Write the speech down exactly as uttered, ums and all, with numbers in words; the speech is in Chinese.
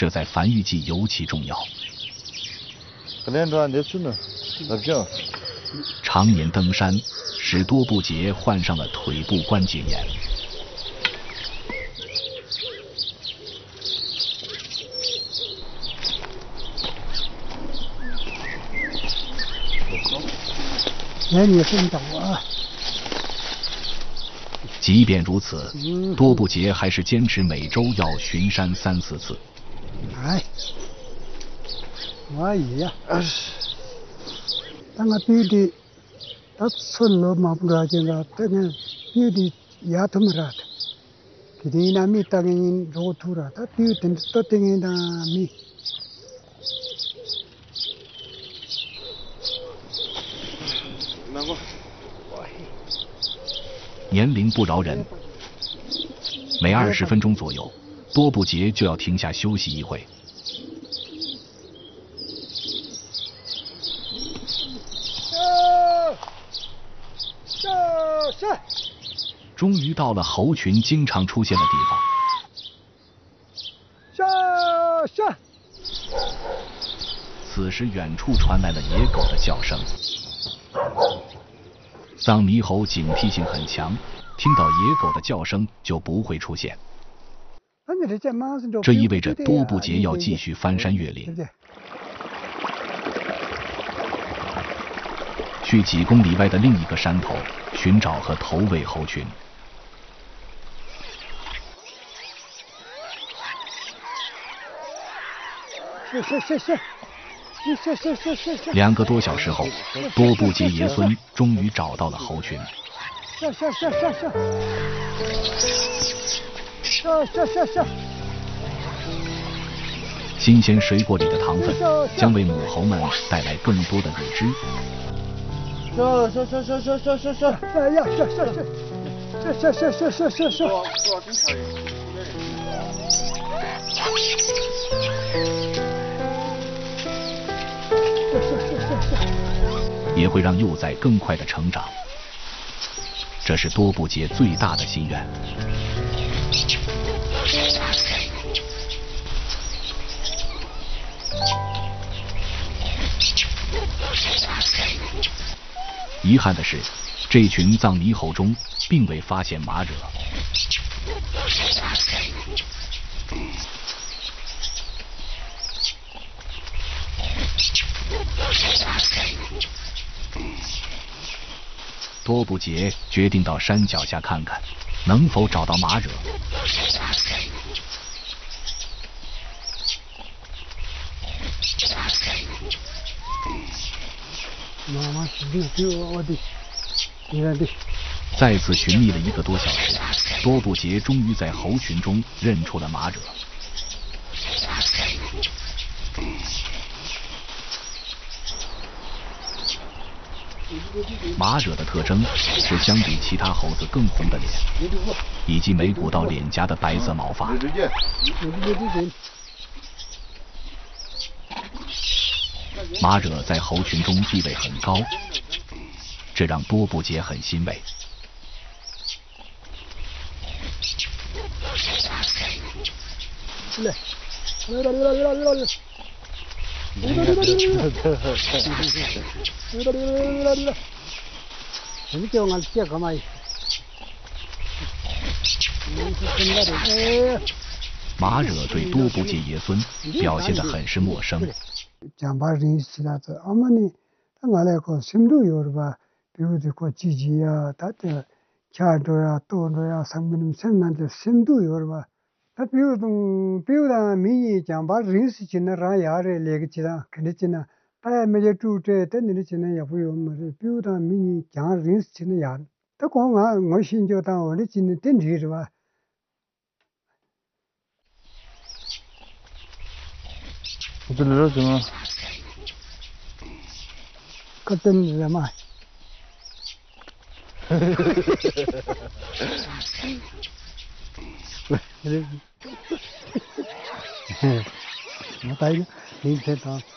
这在繁育季尤其重要。常年登山，使多布杰患上了腿部关节炎。即便如此，多布杰还是坚持每周要巡山三四次。 哎，我也呀。当个弟弟，他村了嘛不干净了，他那弟弟也他妈的，弟弟那米当人肉土了，他弟弟都等人那米。 年龄不饶人，每二十分钟左右，多布杰就要停下休息一会。终于到了猴群经常出现的地方。 下下。 此时远处传来了野狗的叫声。藏猕猴警惕性很强，听到野狗的叫声就不会出现。这意味着多布杰要继续翻山越岭，去几公里外的另一个山头寻找和头尾猴群。 是是是是。是是是是是。 两个多小时后，多布杰爷孙终于找到了猴群。 下下下下下。下下下下。 新鲜水果里的糖分将为母猴们带来更多的乳汁。 下下下下下下下下。哎呀，下下下。下下下下下下下。 也会让幼崽更快的成长，这是多布杰最大的心愿。遗憾的是，这群藏猕猴中并未发现马惹。多布杰决定到山脚下看看，能否找到马惹。再次寻觅了一个多小时，多布杰终于在猴群中认出了马惹。马惹的特征是相比其他猴子更红的脸，以及眉骨到脸颊的白色毛发。马惹在猴群中地位很高，这让多布杰很欣慰。马惹对多布杰爷孙表现得很是陌生。 讲把人起来子，阿妈呢？他俺来个深度有吧？比如这个鸡鸡呀，他的家着呀、多着呀，上面的深难的深度有吧？他比如从比如讲民讲把人是进来让伢的那个进来，肯定进来。他没有住这，但你的进来也不用嘛。比如讲民讲人是进来伢，他光我我心就当我的进来定制是吧？ 这里是什么？ 个灯是嘛？呵呵呵呵呵呵。我带了，你再当。